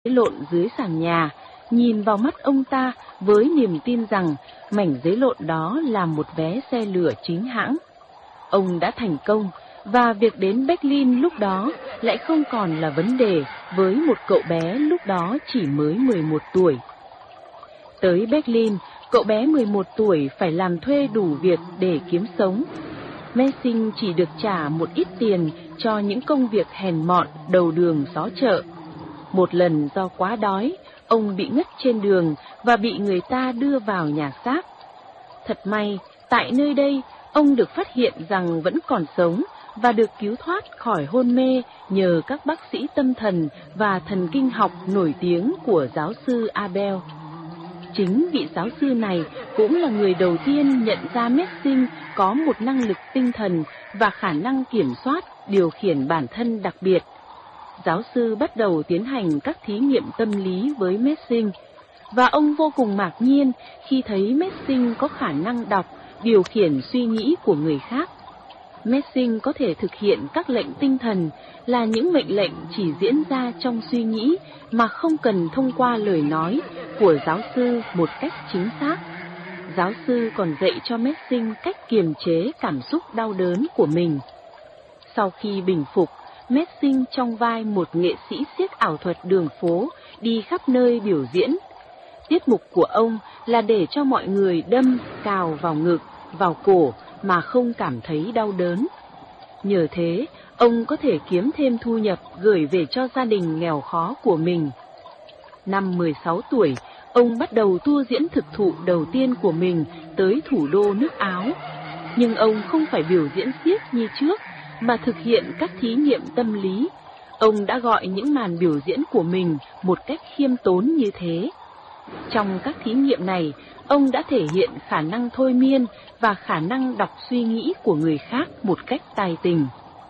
lộn dưới sàn nhà, nhìn vào mắt ông ta với niềm tin rằng mảnh giấy lộn đó là một vé xe lửa chính hãng. Ông đã thành công, và việc đến Berlin lúc đó lại không còn là vấn đề với một cậu bé lúc đó chỉ mới 11 tuổi. Tới Berlin, cậu bé 11 tuổi phải làm thuê đủ việc để kiếm sống. Messing chỉ được trả một ít tiền cho những công việc hèn mọn đầu đường xó chợ. Một lần do quá đói, ông bị ngất trên đường và bị người ta đưa vào nhà xác. Thật may, tại nơi đây, ông được phát hiện rằng vẫn còn sống và được cứu thoát khỏi hôn mê nhờ các bác sĩ tâm thần và thần kinh học nổi tiếng của giáo sư Abel. Chính vị giáo sư này cũng là người đầu tiên nhận ra Messing có một năng lực tinh thần và khả năng kiểm soát, điều khiển bản thân đặc biệt. Giáo sư bắt đầu tiến hành các thí nghiệm tâm lý với Messing, và ông vô cùng ngạc nhiên khi thấy Messing có khả năng đọc, điều khiển suy nghĩ của người khác. Messing có thể thực hiện các lệnh tinh thần, là những mệnh lệnh chỉ diễn ra trong suy nghĩ mà không cần thông qua lời nói của giáo sư một cách chính xác. Giáo sư còn dạy cho Messing cách kiềm chế cảm xúc đau đớn của mình. Sau khi bình phục, Messing trong vai một nghệ sĩ xiếc ảo thuật đường phố đi khắp nơi biểu diễn. Tiết mục của ông là để cho mọi người đâm, cào vào ngực, vào cổ mà không cảm thấy đau đớn. Nhờ thế, ông có thể kiếm thêm thu nhập gửi về cho gia đình nghèo khó của mình. Năm 16 tuổi, ông bắt đầu tour diễn thực thụ đầu tiên của mình tới thủ đô nước Áo. Nhưng ông không phải biểu diễn xiếc như trước, mà thực hiện các thí nghiệm tâm lý. Ông đã gọi những màn biểu diễn của mình một cách khiêm tốn như thế. Trong các thí nghiệm này, ông đã thể hiện khả năng thôi miên và khả năng đọc suy nghĩ của người khác một cách tài tình.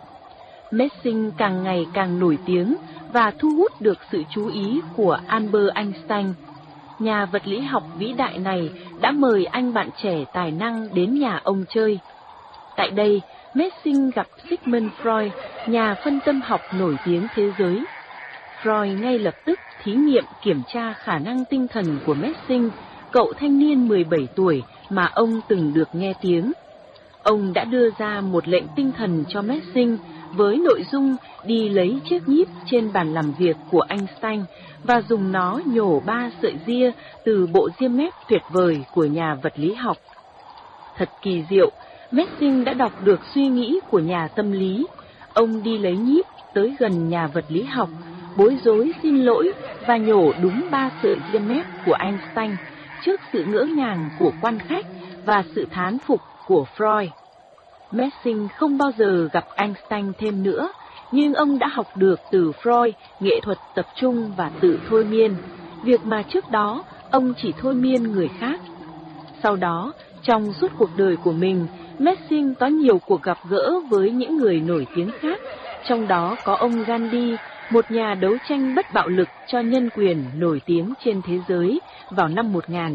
Messing càng ngày càng nổi tiếng và thu hút được sự chú ý của Albert Einstein. Nhà vật lý học vĩ đại này đã mời anh bạn trẻ tài năng đến nhà ông chơi. Tại đây, Messing gặp Sigmund Freud, nhà phân tâm học nổi tiếng thế giới. Freud ngay lập tức thí nghiệm kiểm tra khả năng tinh thần của Messing, cậu thanh niên 17 tuổi mà ông từng được nghe tiếng. Ông đã đưa ra một lệnh tinh thần cho Messing với nội dung đi lấy chiếc nhíp trên bàn làm việc của Einstein và dùng nó nhổ 3 sợi ria từ bộ ria mép tuyệt vời của nhà vật lý học. Thật kỳ diệu, Messing đã đọc được suy nghĩ của nhà tâm lý. Ông đi lấy nhíp tới gần nhà vật lý học, bối rối xin lỗi và nhổ đúng 3 sợi ria mép của Einstein trước sự ngỡ ngàng của quan khách và sự thán phục của Freud. Messing không bao giờ gặp Einstein thêm nữa, nhưng ông đã học được từ Freud nghệ thuật tập trung và tự thôi miên, việc mà trước đó ông chỉ thôi miên người khác. Sau đó, trong suốt cuộc đời của mình, Messing có nhiều cuộc gặp gỡ với những người nổi tiếng khác, trong đó có ông Gandhi, một nhà đấu tranh bất bạo lực cho nhân quyền nổi tiếng trên thế giới vào năm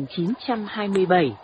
1927.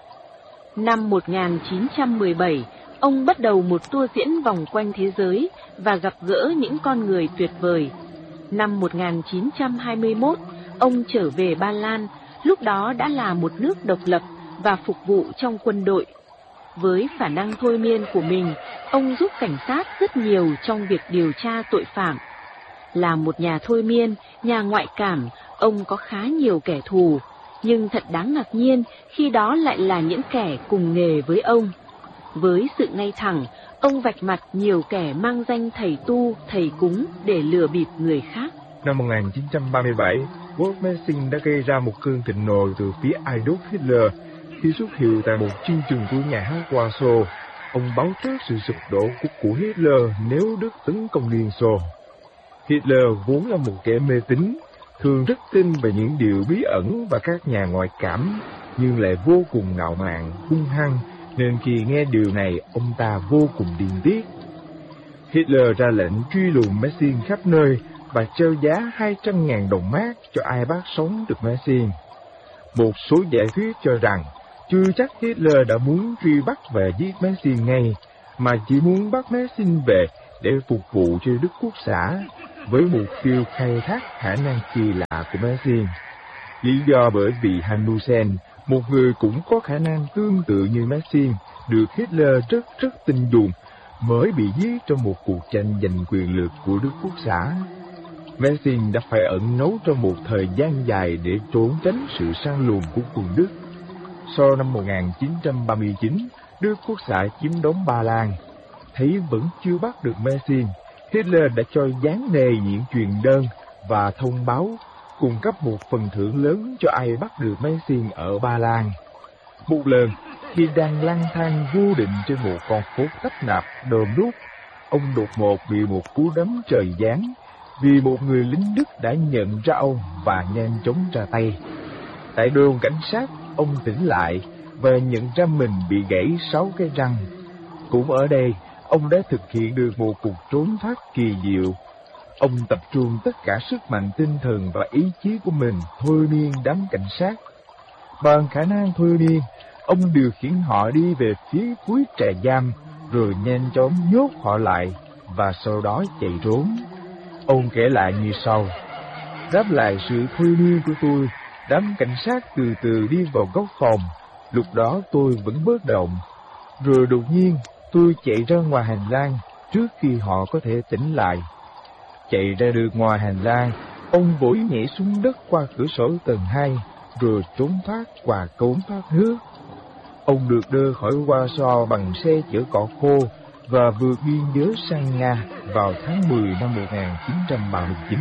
Năm 1917, ông bắt đầu một tour diễn vòng quanh thế giới và gặp gỡ những con người tuyệt vời. Năm 1921, ông trở về Ba Lan, lúc đó đã là một nước độc lập và phục vụ trong quân đội. Với khả năng thôi miên của mình, ông giúp cảnh sát rất nhiều trong việc điều tra tội phạm. Là một nhà thôi miên, nhà ngoại cảm, ông có khá nhiều kẻ thù, nhưng thật đáng ngạc nhiên khi đó lại là những kẻ cùng nghề với ông. Với sự ngay thẳng, ông vạch mặt nhiều kẻ mang danh thầy tu, thầy cúng để lừa bịp người khác. Năm 1937, Wolf Messing đã gây ra một cơn thịnh nộ từ phía Adolf Hitler khi xuất hiện tại một chương trình của nhà hát Warsaw. Ông báo trước sự sụp đổ của Hitler nếu Đức tấn công Liên Xô. Hitler vốn là một kẻ mê tín, thường rất tin về những điều bí ẩn và các nhà ngoại cảm, nhưng lại vô cùng ngạo mạn, hung hăng, nên khi nghe điều này, ông ta vô cùng điên tiết. Hitler ra lệnh truy lùng Messing khắp nơi và treo giá 200.000 đồng mark cho ai bắt sống được Messing. Một số giả thuyết cho rằng chưa chắc Hitler đã muốn truy bắt và giết Messing ngay, mà chỉ muốn bắt Messing về để phục vụ cho Đức Quốc xã. với mục tiêu khai thác khả năng kỳ lạ của Messin. Lý do bởi vì Hanussen, một người cũng có khả năng tương tự như Messin, được Hitler rất tin dùng, mới bị giết trong một cuộc tranh giành quyền lực của Đức Quốc xã. Messin đã phải ẩn náu trong một thời gian dài để trốn tránh sự săn lùng của quân Đức. Sau năm 1939, Đức Quốc xã chiếm đóng Ba Lan. Thấy vẫn chưa bắt được Messin, Hitler đã cho gián nề diễn truyền đơn và thông báo cung cấp một phần thưởng lớn cho ai bắt được Messin ở Ba Lan. Một lần, khi đang lang thang vô định trên một con phố tấp nập đông đúc, ông đột ngột bị một cú đấm trời giáng vì một người lính Đức đã nhận ra ông và nhanh chóng ra tay. Tại đồn cảnh sát, ông tỉnh lại và nhận ra mình bị gãy 6 cái răng. Cũng ở đây, ông đã thực hiện được một cuộc trốn thoát kỳ diệu. Ông tập trung tất cả sức mạnh tinh thần và ý chí của mình thôi miên đám cảnh sát. Bằng khả năng thôi miên, ông điều khiển họ đi về phía cuối trại giam, rồi nhanh chóng nhốt họ lại và sau đó chạy trốn. Ông kể lại như sau: đáp lại sự thôi miên của tôi, đám cảnh sát từ từ đi vào góc phòng. Lúc đó tôi vẫn bất động. Rồi đột nhiên tôi chạy ra ngoài hành lang trước khi họ có thể tỉnh lại. Chạy ra được ngoài hành lang, ông vội nhảy xuống đất qua cửa sổ tầng 2, rồi trốn thoát qua cống thoát nước. Ông được đưa khỏi Warsaw bằng xe chở cỏ khô và vượt biên giới sang Nga vào tháng 10 năm 1939.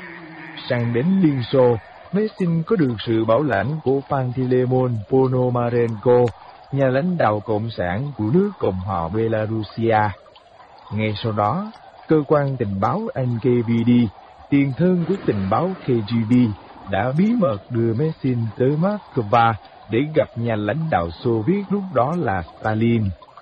Sang đến Liên Xô, Messin có được sự bảo lãnh của Pantilemon Ponomarenko, nhà lãnh đạo cộng sản của nước Cộng hòa Belarusia. Ngay sau đó, cơ quan tình báo NKVD, tiền thân của tình báo KGB, đã bí mật đưa Messin tới Moscow để gặp nhà lãnh đạo Xô Viết lúc đó là Stalin.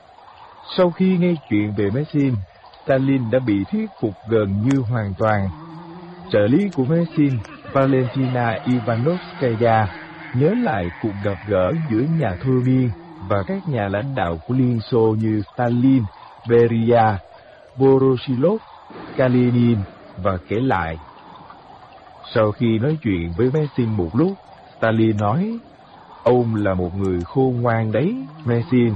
Sau khi nghe chuyện về Messin, Stalin đã bị thuyết phục gần như hoàn toàn. Trợ lý của Messin, Valentina Ivanovskaya, nhớ lại cuộc gặp gỡ giữa nhà thôi miên và các nhà lãnh đạo của Liên Xô như Stalin, Beria, Voroshilov, Kalinin và kể lại. Sau khi nói chuyện với Messin một lúc, Stalin nói: "Ông là một người khôn ngoan đấy, Messin."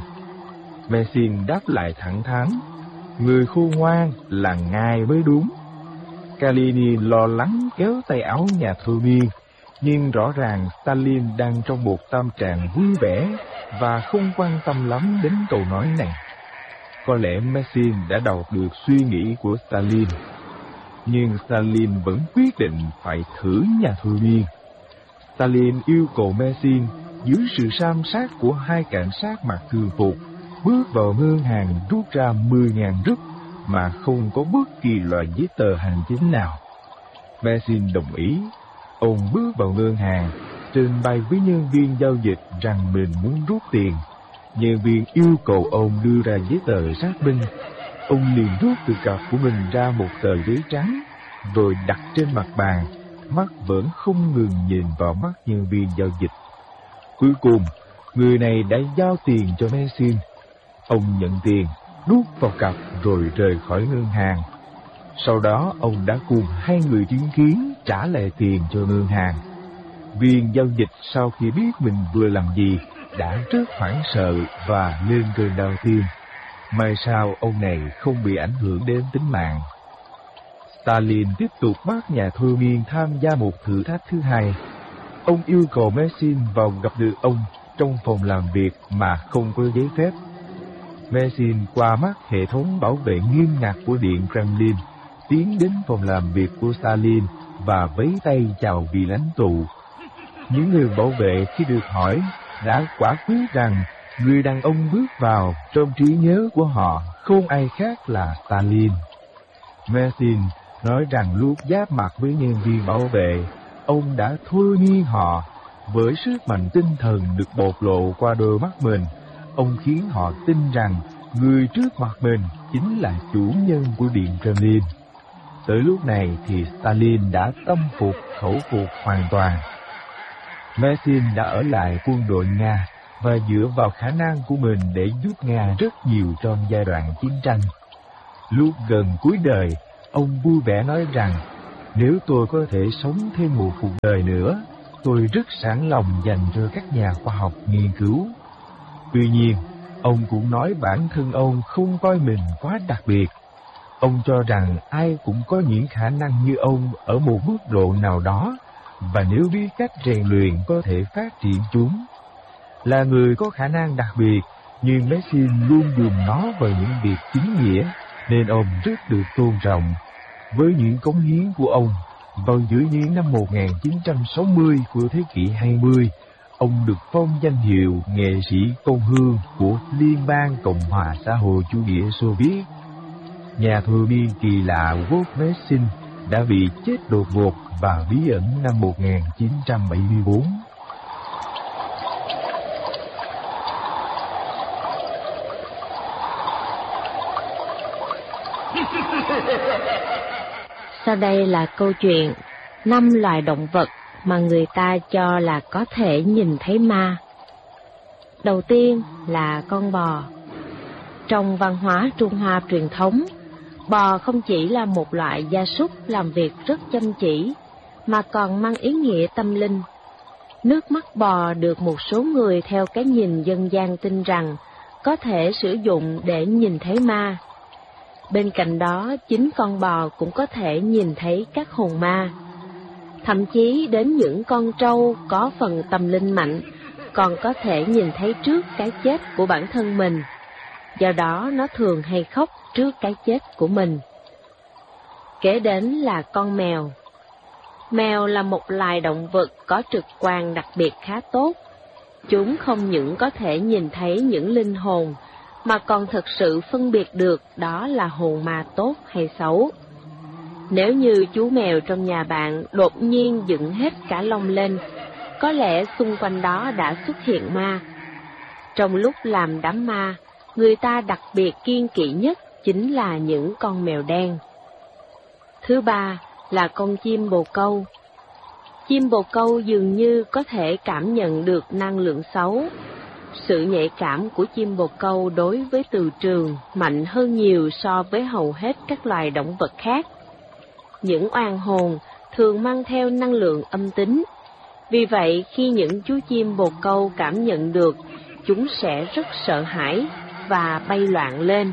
Messin đáp lại thẳng thắn: "Người khôn ngoan là ngài mới đúng." Kalinin lo lắng kéo tay áo nhà thôi miên, nhưng rõ ràng Stalin đang trong một tâm trạng vui vẻ và không quan tâm lắm đến câu nói này. Có lẽ Messin đã đọc được suy nghĩ của Stalin, nhưng Stalin vẫn quyết định phải thử nhà thôi miên. Stalin yêu cầu Messin dưới sự giám sát của 2 cảnh sát mặc thường phục bước vào ngân hàng rút ra 10.000 rúp mà không có bất kỳ loại giấy tờ hành chính nào. Messin đồng ý. Ông bước vào ngân hàng, trình bày với nhân viên giao dịch rằng mình muốn rút tiền. Nhân viên yêu cầu ông đưa ra giấy tờ xác minh. Ông liền rút từ cặp của mình ra một tờ giấy trắng, rồi đặt trên mặt bàn, mắt vẫn không ngừng nhìn vào mắt nhân viên giao dịch. Cuối cùng, người này đã giao tiền cho Messin. Ông nhận tiền, đút vào cặp rồi rời khỏi ngân hàng. Sau đó, ông đã cùng 2 người chứng kiến trả lại tiền cho ngân hàng. Viên giao dịch sau khi biết mình vừa làm gì đã rất hoảng sợ và lên cơn đau tim. May sao ông này không bị ảnh hưởng đến tính mạng. Stalin tiếp tục bắt nhà thôi miên tham gia một thử thách thứ hai. Ông yêu cầu Messin vào gặp được ông trong phòng làm việc mà không có giấy phép. Messin qua mắt hệ thống bảo vệ nghiêm ngặt của Điện Kremlin, tiến đến phòng làm việc của Stalin và vẫy tay chào vị lãnh tụ. Những người bảo vệ khi được hỏi đã quả quyết rằng người đàn ông bước vào trong trí nhớ của họ không ai khác là Stalin. Messin nói rằng lúc giáp mặt với nhân viên bảo vệ, ông đã thôi miên họ. Với sức mạnh tinh thần được bộc lộ qua đôi mắt mình, ông khiến họ tin rằng người trước mặt mình chính là chủ nhân của Điện Kremlin. Tới lúc này thì Stalin đã tâm phục khẩu phục hoàn toàn. Messin đã ở lại quân đội Nga và dựa vào khả năng của mình để giúp Nga rất nhiều trong giai đoạn chiến tranh. Lúc gần cuối đời, Ông vui vẻ nói rằng, nếu tôi có thể sống thêm một cuộc đời nữa, tôi rất sẵn lòng dành cho các nhà khoa học nghiên cứu. Tuy nhiên, ông cũng nói bản thân ông không coi mình quá đặc biệt. Ông cho rằng ai cũng có những khả năng như ông ở một mức độ nào đó, và nếu biết cách rèn luyện có thể phát triển chúng. Là người có khả năng đặc biệt, nhưng Messier luôn dùng nó vào những việc chính nghĩa, nên ông rất được tôn trọng. Với những cống hiến của ông, vào giữa những năm 1960 của thế kỷ 20, ông được phong danh hiệu nghệ sĩ công hương của Liên bang Cộng hòa xã hội chủ nghĩa Xô Viết. Nhà thôi miên kỳ lạ Wolf Messing đã bị chết đột ngột và bí ẩn năm 1974. Sau đây là câu chuyện 5 loài động vật mà người ta cho là có thể nhìn thấy ma. Đầu tiên là con bò. Trong văn hóa Trung Hoa truyền thống, bò không chỉ là một loại gia súc làm việc rất chăm chỉ, mà còn mang ý nghĩa tâm linh. Nước mắt bò được một số người theo cái nhìn dân gian tin rằng có thể sử dụng để nhìn thấy ma. Bên cạnh đó, chính con bò cũng có thể nhìn thấy các hồn ma. Thậm chí đến những con trâu có phần tâm linh mạnh còn có thể nhìn thấy trước cái chết của bản thân mình. Do đó nó thường hay khóc trước cái chết của mình. Kế đến là con mèo. Mèo là một loài động vật có trực quan đặc biệt khá tốt. Chúng không những có thể nhìn thấy những linh hồn, mà còn thực sự phân biệt được đó là hồn ma tốt hay xấu. Nếu như chú mèo trong nhà bạn đột nhiên dựng hết cả lông lên, có lẽ xung quanh đó đã xuất hiện ma. Trong lúc làm đám ma, người ta đặc biệt kiêng kỵ nhất chính là những con mèo đen. Thứ ba là con chim bồ câu. Chim bồ câu dường như có thể cảm nhận được năng lượng xấu. Sự nhạy cảm của chim bồ câu đối với từ trường mạnh hơn nhiều so với hầu hết các loài động vật khác. Những oan hồn thường mang theo năng lượng âm tính. Vì vậy, khi những chú chim bồ câu cảm nhận được, chúng sẽ rất sợ hãi và bay loạn lên.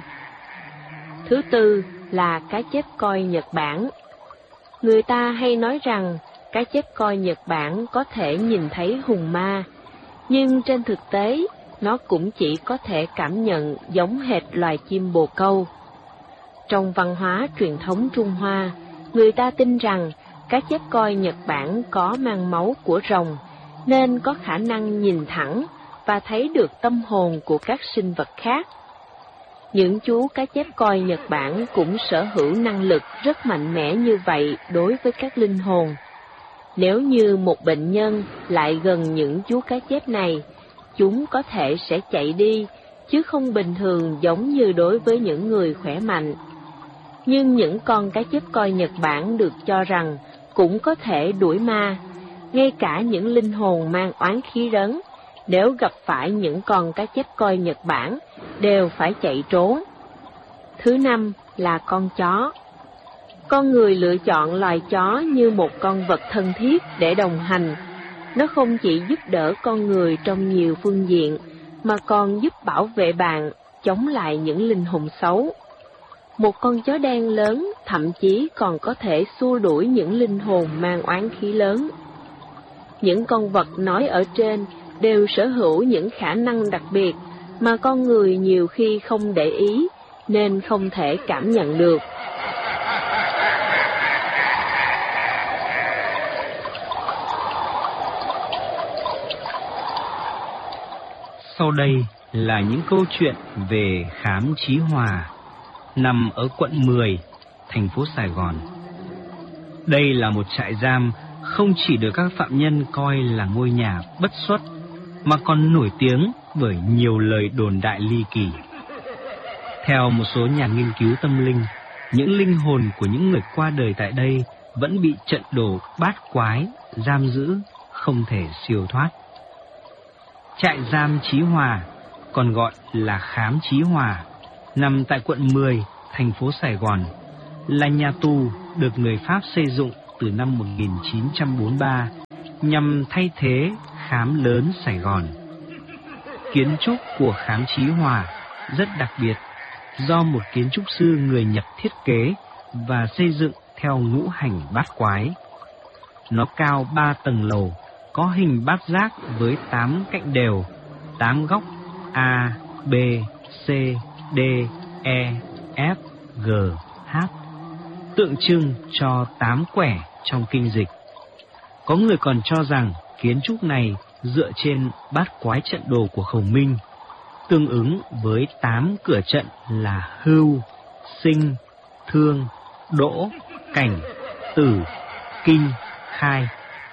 Thứ tư là cá chép coi Nhật Bản. Người ta hay nói rằng cá chép coi Nhật Bản có thể nhìn thấy hồn ma, nhưng trên thực tế, nó cũng chỉ có thể cảm nhận giống hệt loài chim bồ câu. Trong văn hóa truyền thống Trung Hoa, người ta tin rằng cá chép coi Nhật Bản có mang máu của rồng, nên có khả năng nhìn thẳng và thấy được tâm hồn của các sinh vật khác. Những chú cá chép coi Nhật Bản cũng sở hữu năng lực rất mạnh mẽ như vậy đối với các linh hồn. Nếu như một bệnh nhân lại gần những chú cá chép này, chúng có thể sẽ chạy đi, chứ không bình thường giống như đối với những người khỏe mạnh. Nhưng những con cá chép coi Nhật Bản được cho rằng cũng có thể đuổi ma. Ngay cả những linh hồn mang oán khí rấn, nếu gặp phải những con cá chép coi Nhật Bản, đều phải chạy trốn. Thứ năm là con chó. Con người lựa chọn loài chó như một con vật thân thiết để đồng hành. Nó không chỉ giúp đỡ con người trong nhiều phương diện, mà còn giúp bảo vệ bạn chống lại những linh hồn xấu. Một con chó đen lớn thậm chí còn có thể xua đuổi những linh hồn mang oán khí lớn. Những con vật nói ở trên đều sở hữu những khả năng đặc biệt mà con người nhiều khi không để ý, nên không thể cảm nhận được. Sau đây là những câu chuyện về khám Chí Hòa, nằm ở quận 10, thành phố Sài Gòn. Đây là một trại giam không chỉ được các phạm nhân coi là ngôi nhà bất xuất, mà còn nổi tiếng bởi nhiều lời đồn đại ly kỳ. Theo một số nhà nghiên cứu tâm linh, những linh hồn của những người qua đời tại đây vẫn bị trận đồ bát quái giam giữ, không thể siêu thoát. Trại giam Chí Hòa, còn gọi là khám Chí Hòa, nằm tại quận 10, thành phố Sài Gòn, là nhà tù được người Pháp xây dựng từ năm 1943 nhằm thay thế khám lớn Sài Gòn. Kiến trúc của khám Chí Hòa rất đặc biệt do một kiến trúc sư người Nhật thiết kế và xây dựng theo ngũ hành bát quái. Nó cao 3 tầng lầu, có hình bát giác với 8 cạnh đều, 8 góc A, B, C, D, E, F, G, H, tượng trưng cho 8 quẻ trong kinh dịch. Có người còn cho rằng kiến trúc này dựa trên bát quái trận đồ của Khổng Minh, tương ứng với 8 cửa trận là hưu, sinh, thương, đỗ, cảnh, tử, kinh, khai.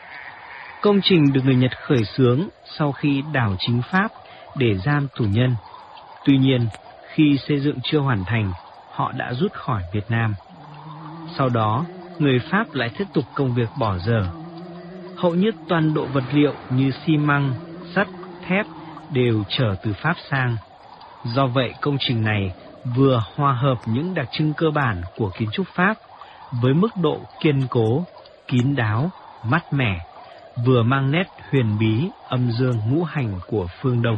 Công trình được người Nhật khởi xướng sau khi đảo chính Pháp để giam tù nhân. Tuy nhiên, khi xây dựng chưa hoàn thành, họ đã rút khỏi Việt Nam. Sau đó, người Pháp lại tiếp tục công việc bỏ dở. Hầu như toàn bộ vật liệu như xi măng, sắt, thép đều chở từ Pháp sang. Do vậy, công trình này vừa hòa hợp những đặc trưng cơ bản của kiến trúc Pháp với mức độ kiên cố, kín đáo, mát mẻ, vừa mang nét huyền bí âm dương ngũ hành của phương Đông.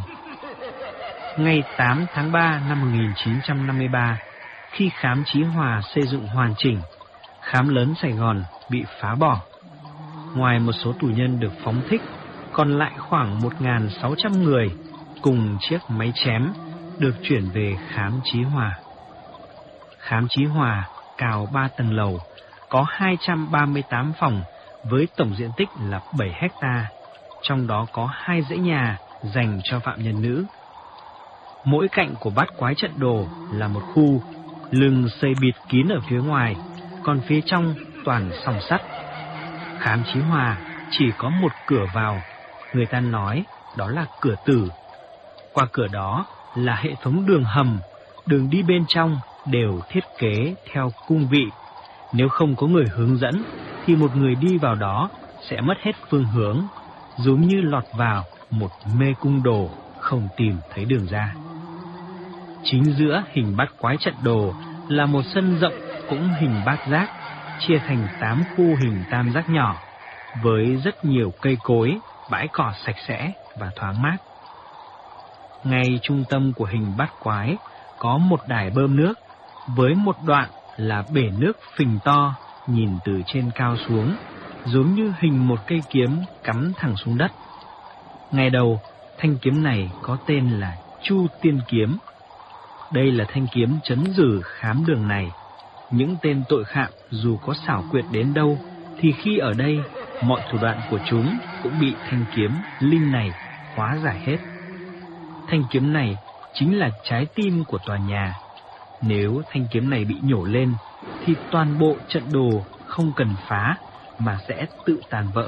Ngày 8 tháng 3 năm 1953, khi khám Chí Hòa xây dựng hoàn chỉnh, khám lớn Sài Gòn bị phá bỏ. Ngoài một số tù nhân được phóng thích, còn lại khoảng 1.600 người cùng chiếc máy chém được chuyển về khám Chí Hòa. Khám Chí Hòa cao 3 tầng lầu, có 238 phòng với tổng diện tích là 7 hecta, trong đó có 2 dãy nhà dành cho phạm nhân nữ. Mỗi cạnh của bát quái trận đồ là một khu, lưng xây bịt kín ở phía ngoài, còn phía trong toàn song sắt. Khám Chí Hòa chỉ có một cửa vào, người ta nói đó là cửa tử. Qua cửa đó là hệ thống đường hầm, đường đi bên trong đều thiết kế theo cung vị. Nếu không có người hướng dẫn thì một người đi vào đó sẽ mất hết phương hướng, giống như lọt vào một mê cung đồ không tìm thấy đường ra. Chính giữa hình bát quái trận đồ là một sân rộng cũng hình bát giác, chia thành 8 khu hình tam giác nhỏ, với rất nhiều cây cối, bãi cỏ sạch sẽ và thoáng mát. Ngay trung tâm của hình bát quái có một đài bơm nước, với một đoạn là bể nước phình to, nhìn từ trên cao xuống, giống như hình một cây kiếm cắm thẳng xuống đất. Ngày đầu, thanh kiếm này có tên là Chu Tiên Kiếm. Đây là thanh kiếm trấn giữ khám đường này. Những tên tội phạm dù có xảo quyệt đến đâu, thì khi ở đây, mọi thủ đoạn của chúng cũng bị thanh kiếm linh này hóa giải hết. Thanh kiếm này chính là trái tim của tòa nhà. Nếu thanh kiếm này bị nhổ lên, thì toàn bộ trận đồ không cần phá mà sẽ tự tàn vỡ.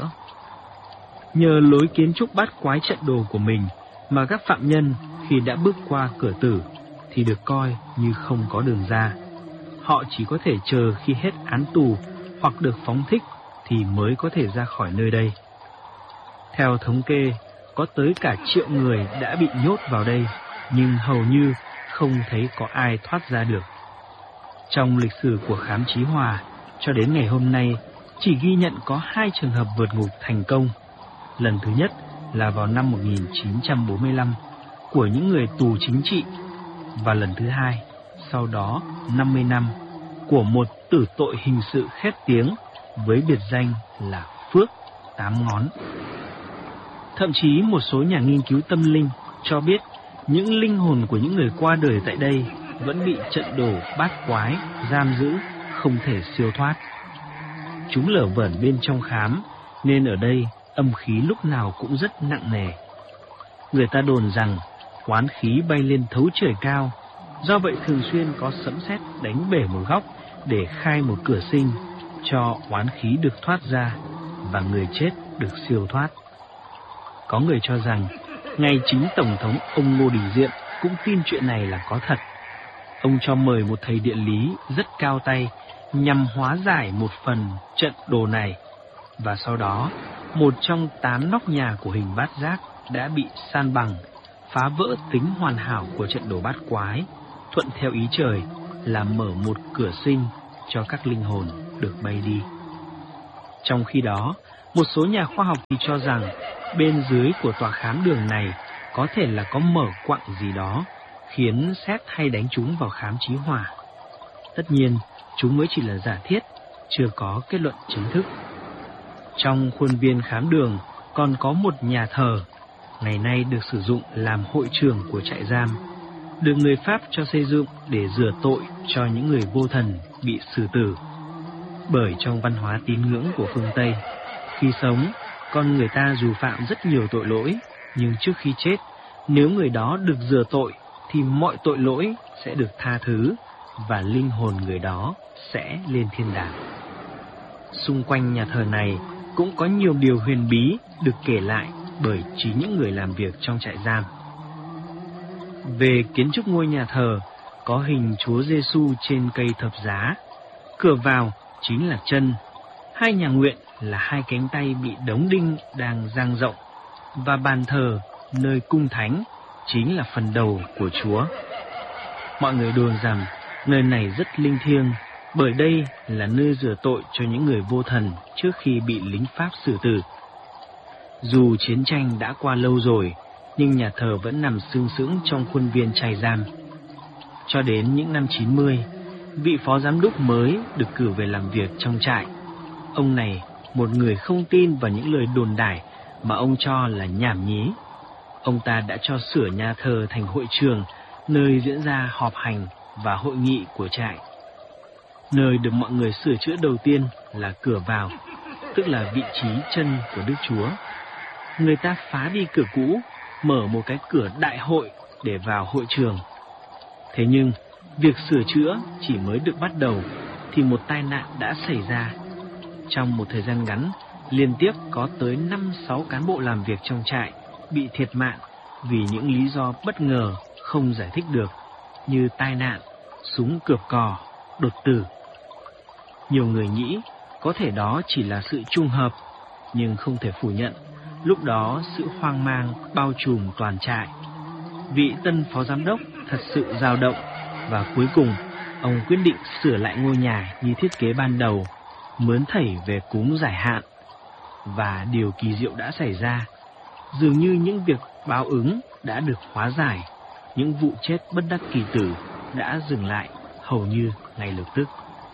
Nhờ lối kiến trúc bát quái trận đồ của mình mà các phạm nhân khi đã bước qua cửa tử thì được coi như không có đường ra. Họ chỉ có thể chờ khi hết án tù hoặc được phóng thích thì mới có thể ra khỏi nơi đây. Theo thống kê, có tới cả 1 triệu người đã bị nhốt vào đây, nhưng hầu như không thấy có ai thoát ra được. Trong lịch sử của khám Chí Hòa, cho đến ngày hôm nay, chỉ ghi nhận có 2 trường hợp vượt ngục thành công. Lần thứ nhất là vào năm 1945 của những người tù chính trị, và lần thứ hai, sau đó 50 năm, của một tử tội hình sự khét tiếng với biệt danh là Phước 8 ngón. Thậm chí một số nhà nghiên cứu tâm linh cho biết những linh hồn của những người qua đời tại đây vẫn bị trận đồ bát quái giam giữ, không thể siêu thoát. Chúng lởn vởn bên trong khám, nên ở đây âm khí lúc nào cũng rất nặng nề. Người ta đồn rằng oán khí bay lên thấu trời cao, do vậy thường xuyên có sấm sét đánh bể một góc để khai một cửa sinh, cho oán khí được thoát ra và người chết được siêu thoát. Có người cho rằng ngay chính Tổng thống ông Ngô Đình Diệm cũng tin chuyện này là có thật. Ông cho mời một thầy địa lý rất cao tay nhằm hóa giải một phần trận đồ này, và sau đó một trong 8 nóc nhà của hình bát giác đã bị san bằng, phá vỡ tính hoàn hảo của trận đồ bát quái, thuận theo ý trời là mở một cửa sinh cho các linh hồn được bay đi. Trong khi đó, một số nhà khoa học thì cho rằng bên dưới của tòa khám đường này có thể là có mở quặng gì đó, khiến sét hay đánh chúng vào khám chí hỏa. Tất nhiên, chúng mới chỉ là giả thiết, chưa có kết luận chính thức. Trong khuôn viên khám đường còn có một nhà thờ, ngày nay được sử dụng làm hội trường của trại giam, được người Pháp cho xây dựng để rửa tội cho những người vô thần bị xử tử. Bởi trong văn hóa tín ngưỡng của phương Tây, khi sống, con người ta dù phạm rất nhiều tội lỗi, nhưng trước khi chết, nếu người đó được rửa tội, thì mọi tội lỗi sẽ được tha thứ và linh hồn người đó sẽ lên thiên đàng. Xung quanh nhà thờ này cũng có nhiều điều huyền bí được kể lại bởi chính những người làm việc trong trại giam. Về kiến trúc ngôi nhà thờ, có hình Chúa Giêsu trên cây thập giá, cửa vào chính là chân, hai nhà nguyện là hai cánh tay bị đóng đinh đang dang rộng, và bàn thờ nơi cung thánh chính là phần đầu của Chúa. Mọi người đồn rằng nơi này rất linh thiêng, bởi đây là nơi rửa tội cho những người vô thần trước khi bị lính Pháp xử tử. Dù chiến tranh đã qua lâu rồi, nhưng nhà thờ vẫn nằm sừng sững trong khuôn viên trại giam. Cho đến những năm 90, vị phó giám đốc mới được cử về làm việc trong trại. Ông này, một người không tin vào những lời đồn đại mà ông cho là nhảm nhí. Ông ta đã cho sửa nhà thờ thành hội trường, nơi diễn ra họp hành và hội nghị của trại. Nơi được mọi người sửa chữa đầu tiên là cửa vào, tức là vị trí chân của Đức Chúa. Người ta phá đi cửa cũ, mở một cái cửa đại hội để vào hội trường. Thế nhưng, việc sửa chữa chỉ mới được bắt đầu thì một tai nạn đã xảy ra. Trong một thời gian ngắn, liên tiếp có tới 5-6 cán bộ làm việc trong trại bị thiệt mạng vì những lý do bất ngờ không giải thích được, như tai nạn, súng cướp cò, đột tử. Nhiều người nghĩ có thể đó chỉ là sự trùng hợp, nhưng không thể phủ nhận, lúc đó sự hoang mang bao trùm toàn trại. Vị tân phó giám đốc thật sự dao động, và cuối cùng ông quyết định sửa lại ngôi nhà như thiết kế ban đầu, mướn thầy về cúng giải hạn. Và điều kỳ diệu đã xảy ra, dường như những việc báo ứng đã được hóa giải, những vụ chết bất đắc kỳ tử đã dừng lại hầu như ngay lập tức.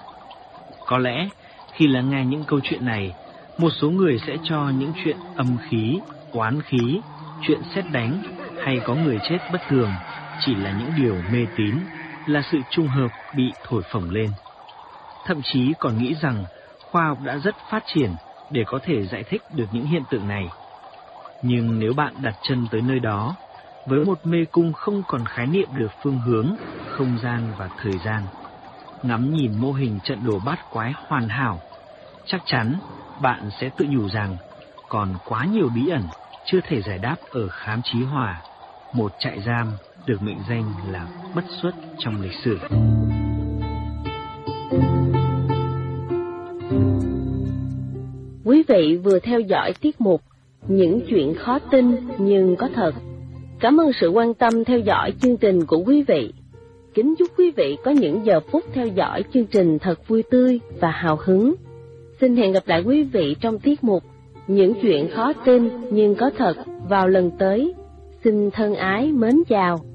Có lẽ khi lắng nghe những câu chuyện này, một số người sẽ cho những chuyện âm khí, oán khí, chuyện sét đánh hay có người chết bất thường chỉ là những điều mê tín, là sự trùng hợp bị thổi phồng lên. Thậm chí còn nghĩ rằng khoa học đã rất phát triển để có thể giải thích được những hiện tượng này. Nhưng nếu bạn đặt chân tới nơi đó, với một mê cung không còn khái niệm được phương hướng, không gian và thời gian, ngắm nhìn mô hình trận đồ bát quái hoàn hảo, chắc chắn bạn sẽ tự nhủ rằng còn quá nhiều bí ẩn chưa thể giải đáp ở khám chí hỏa, một trại giam được mệnh danh là bất xuất trong lịch sử. Quý vị vừa theo dõi tiết mục Những chuyện khó tin nhưng có thật. Cảm ơn sự quan tâm theo dõi chương trình của quý vị. Kính chúc quý vị có những giờ phút theo dõi chương trình thật vui tươi và hào hứng. Xin hẹn gặp lại quý vị trong tiết mục Những chuyện khó tin nhưng có thật vào lần tới. Xin thân ái mến chào.